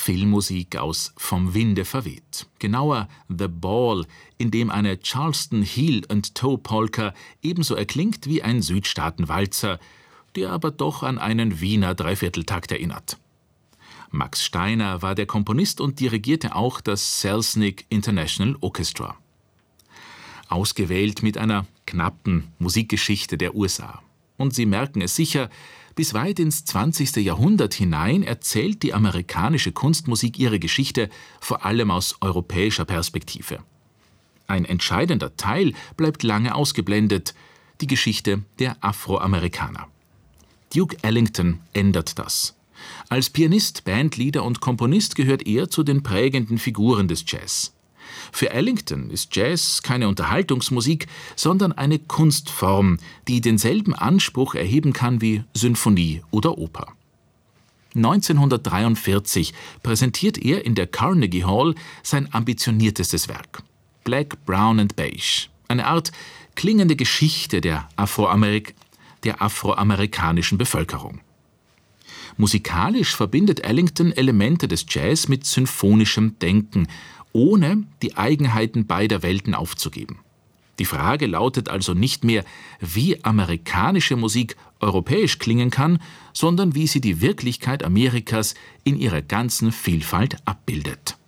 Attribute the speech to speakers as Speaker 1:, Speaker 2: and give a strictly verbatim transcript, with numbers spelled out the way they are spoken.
Speaker 1: Filmmusik aus Vom Winde verweht. Genauer The Ball, in dem eine Charleston Heel and Toe Polka ebenso erklingt wie ein Südstaatenwalzer, der aber doch an einen Wiener Dreivierteltakt erinnert. Max Steiner war der Komponist und dirigierte auch das Selznick International Orchestra. Ausgewählt mit einer knappen Musikgeschichte der U S A. Und Sie merken es sicher, bis weit ins zwanzigste Jahrhundert hinein erzählt die amerikanische Kunstmusik ihre Geschichte vor allem aus europäischer Perspektive. Ein entscheidender Teil bleibt lange ausgeblendet, die Geschichte der Afroamerikaner. Duke Ellington ändert das. Als Pianist, Bandleader und Komponist gehört er zu den prägenden Figuren des Jazz. Für Ellington ist Jazz keine Unterhaltungsmusik, sondern eine Kunstform, die denselben Anspruch erheben kann wie Sinfonie oder Oper. neunzehnhundertdreiundvierzig präsentiert er in der Carnegie Hall sein ambitioniertestes Werk, Black, Brown and Beige, eine Art klingende Geschichte der, Afroamerik- der afroamerikanischen Bevölkerung. Musikalisch verbindet Ellington Elemente des Jazz mit symphonischem Denken, ohne die Eigenheiten beider Welten aufzugeben. Die Frage lautet also nicht mehr, wie amerikanische Musik europäisch klingen kann, sondern wie sie die Wirklichkeit Amerikas in ihrer ganzen Vielfalt abbildet.